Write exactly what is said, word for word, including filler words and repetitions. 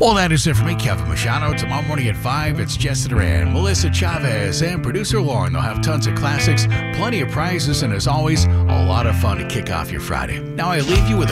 Well, that is it for me, Kevin Machado. Tomorrow morning at five, it's Jesse Duran, Melissa Chavez, and producer Lauren. They'll have tons of classics, plenty of prizes, and as always, a lot of fun to kick off your Friday. Now I leave you with a